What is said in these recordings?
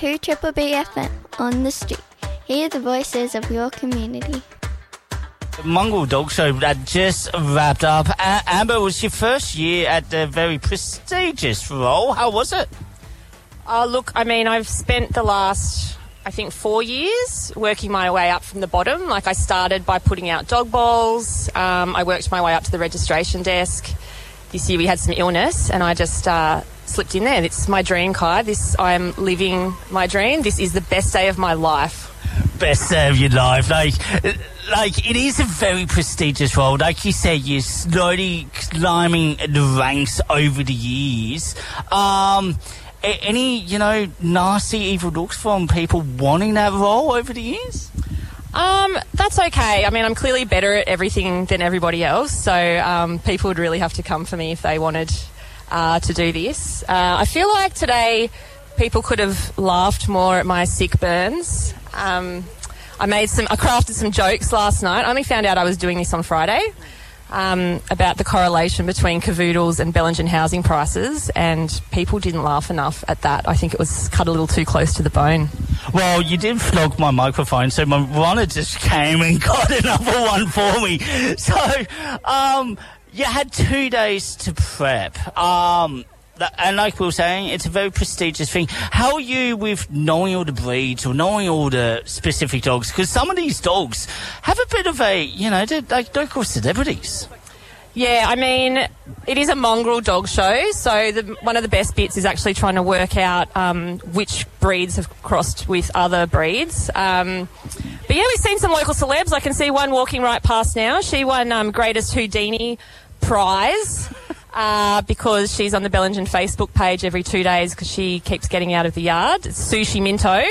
to Triple B FM on the street. Hear the voices of your community. The Mongrel Dog Show that just wrapped up. Amber, it was your first year at the very prestigious role. How was it? Look, I mean, I've spent the last, I think, 4 years working my way up from the bottom. Like, I started by putting out dog bowls. I worked my way up to the registration desk. This year we had some illness and I just slipped in there. It's my dream, Kai. I am living my dream. This is the best day of my life. Best day of your life. Like, it is a very prestigious role. Like you said, you're slowly climbing the ranks over the years. Any, nasty, evil looks from people wanting that role over the years? That's okay. I mean, I'm clearly better at everything than everybody else, so people would really have to come for me if they wanted to do this. I feel like today people could have laughed more at my sick burns. I crafted some jokes last night. I only found out I was doing this on Friday. About the correlation between cavoodles and Bellingen housing prices, and people didn't laugh enough at that. I think it was cut a little too close to the bone. Well, you did flog my microphone, so my runner just came and got another one for me. So, you had 2 days to prep. And like we were saying, it's a very prestigious thing. How are you with knowing all the breeds or knowing all the specific dogs? Because some of these dogs have a bit of they're like local celebrities. Yeah, I mean, it is a mongrel dog show, so one of the best bits is actually trying to work out which breeds have crossed with other breeds. But yeah, we've seen some local celebs. I can see one walking right past now. She won Greatest Houdini prize. Because she's on the Bellingen Facebook page every 2 days because she keeps getting out of the yard. It's Sushi Minto.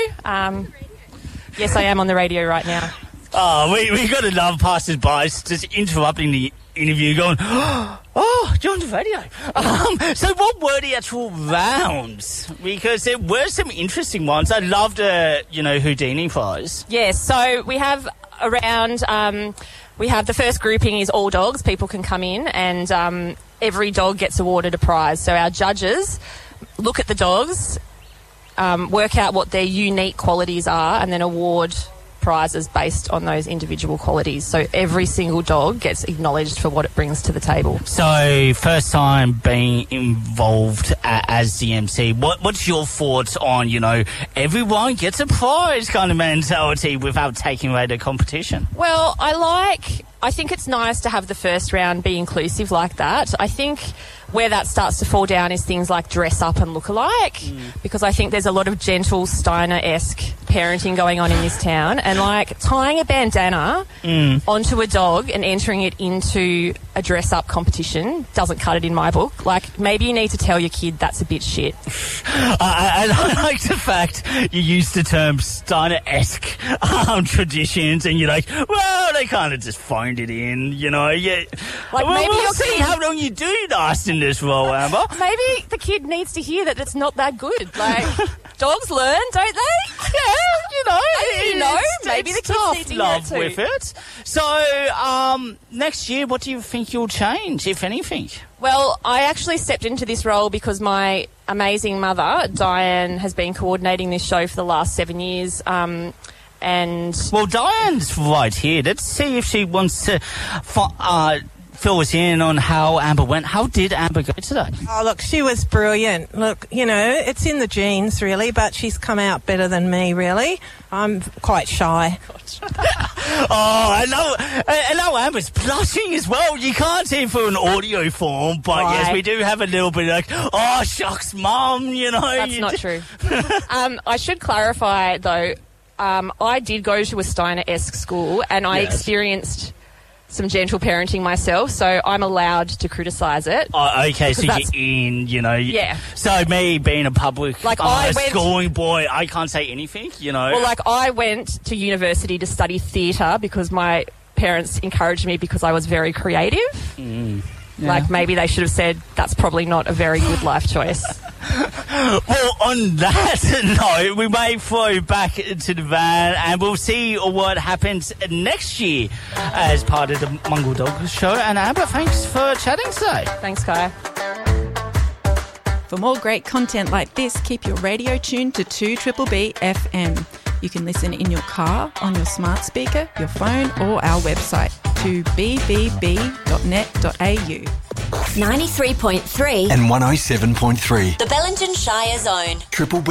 Yes, I am on the radio right now. Oh, we got to love passers-by just interrupting the interview going, oh, you're on the radio. So what were the actual rounds? Because there were some interesting ones. I loved the, Houdini prize. Yes, so we have around... we have the first grouping is all dogs. People can come in and... every dog gets awarded a prize. So our judges look at the dogs, work out what their unique qualities are, and then award prizes based on those individual qualities. So every single dog gets acknowledged for what it brings to the table. So first time being involved as the MC, what's your thoughts on, everyone gets a prize kind of mentality without taking away the competition? Well, I think it's nice to have the first round be inclusive like that. I think where that starts to fall down is things like dress up and look alike, because I think there's a lot of gentle Steiner-esque parenting going on in this town, and tying a bandana onto a dog and entering it into a dress up competition doesn't cut it in my book. Maybe you need to tell your kid that's a bit shit. I like the fact you use the term Steiner-esque traditions, and you're like, well, they kind of just phoned it in, yeah. We'll see how long you do last in this role, Amber. Maybe the kid needs to hear that it's not that good. Dogs learn, don't they? Yeah, maybe the kids need to hear it too. With it. So, next year, what do you think you'll change, if anything? Well, I actually stepped into this role because my amazing mother, Diane, has been coordinating this show for the last 7 years. Well, Diane's right here. Let's see if she wants to fill us in on how Amber went. How did Amber go today? Oh, look, she was brilliant. Look, it's in the genes, really, but she's come out better than me, really. I'm quite shy. I know Amber's blushing as well. You can't see for an audio form, but right. Yes, we do have a little bit oh, shucks, Mum, That's not true. I should clarify, though, I did go to a Steiner-esque school, and I experienced some gentle parenting myself, so I'm allowed to criticise it. Oh, okay, so you're in, Yeah. So me being a public schooling boy, I can't say anything, Well, I went to university to study theatre because my parents encouraged me because I was very creative. Yeah. Maybe they should have said, that's probably not a very good life choice. Well, on that note, we may throw back to the van and we'll see what happens next year as part of the Mongrel Dog Show. And Amber, thanks for chatting today. Thanks, Kai. For more great content like this, keep your radio tuned to 2BBB FM. You can listen in your car, on your smart speaker, your phone or our website, 2bbb.net.au. 93.3 and 107.3. The Bellingen Shire Zone. Triple B.